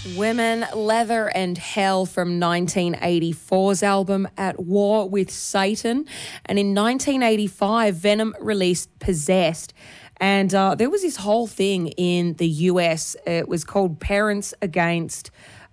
Women, Leather and Hell from 1984's album At War with Satan. And in 1985, Venom released Possessed. And there was this whole thing in the US. It was called Parents Against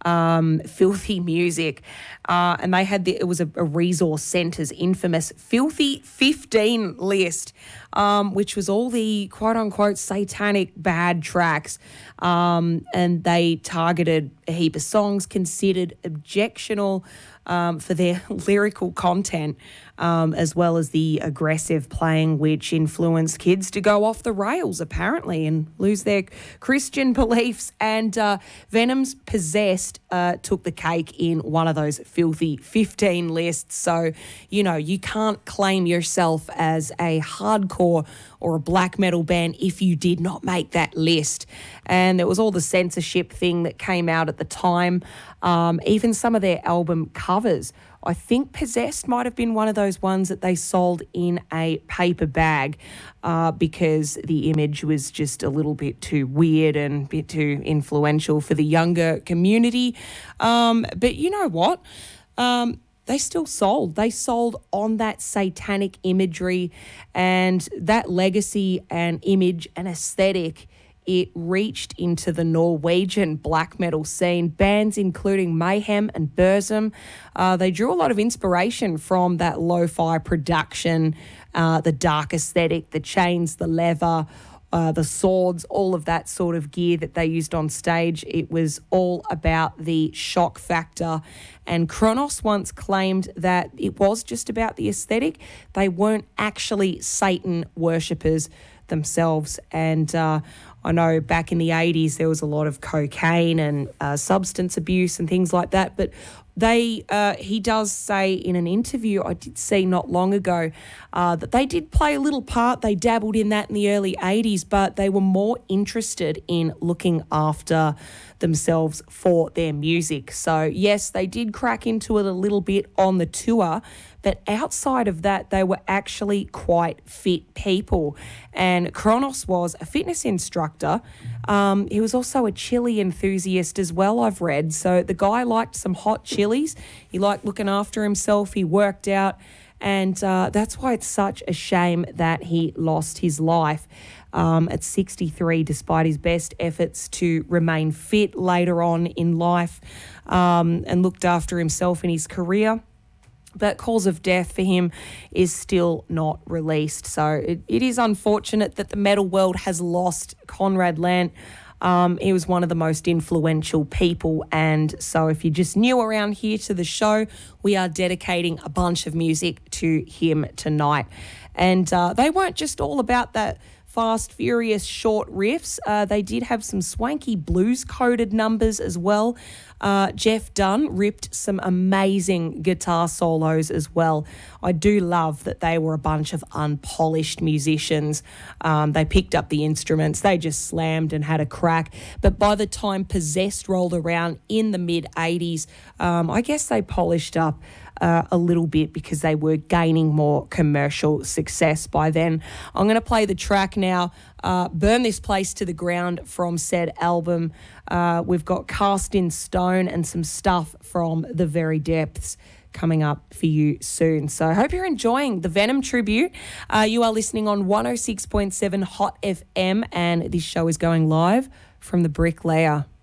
Filthy Music. And they had it was a Resource Centre's infamous Filthy 15 list, which was all the quote-unquote satanic bad tracks. And they targeted a heap of songs considered objectionable for their lyrical content, as well as the aggressive playing, which influenced kids to go off the rails, apparently, and lose their Christian beliefs. And Venom's Possessed took the cake in one of those filthy 15 lists. So, you know, you can't claim yourself as a hardcore or a black metal band if you did not make that list. And there was all the censorship thing that came out at the time. Even some of their album covers. I think Possessed might have been one of those ones that they sold in a paper bag because the image was just a little bit too weird and a bit too influential for the younger community. But you know what? They still sold. They sold on that satanic imagery and that legacy and image and aesthetic. It reached into the Norwegian black metal scene. Bands including Mayhem and Burzum, they drew a lot of inspiration from that lo-fi production, the dark aesthetic, the chains, the leather, the swords, all of that sort of gear that they used on stage. It was all about the shock factor. And Kronos once claimed that it was just about the aesthetic. They weren't actually Satan worshippers themselves. And I know back in the 80s there was a lot of cocaine and substance abuse and things like that. But he does say in an interview I did see not long ago that they did play a little part. They dabbled in that in the early 80s, but they were more interested in looking after themselves for their music. So yes, they did crack into it a little bit on the tour, but outside of that, they were actually quite fit people. And Kronos was a fitness instructor. He was also a chili enthusiast as well, I've read. So the guy liked some hot chilies. He liked looking after himself. He worked out. And that's why it's such a shame that he lost his life at 63, despite his best efforts to remain fit later on in life and looked after himself in his career. But cause of death for him is still not released. So it is unfortunate that the metal world has lost Conrad Lant. He was one of the most influential people. And so if you're just new around here to the show, we are dedicating a bunch of music to him tonight. And they weren't just all about that fast, furious, short riffs. They did have some swanky blues-coded numbers as well. Jeff Dunn ripped some amazing guitar solos as well. I do love that they were a bunch of unpolished musicians. They picked up the instruments, they just slammed and had a crack. But by the time Possessed rolled around in the mid-80s, I guess they polished up a little bit because they were gaining more commercial success by then. I'm going to play the track now, Burn This Place to the Ground from said album. We've got Cast in Stone and some stuff from The Very Depths coming up for you soon. So I hope you're enjoying the Venom tribute. You are listening on 106.7 Hot FM, and this show is going live from the Brick Layer.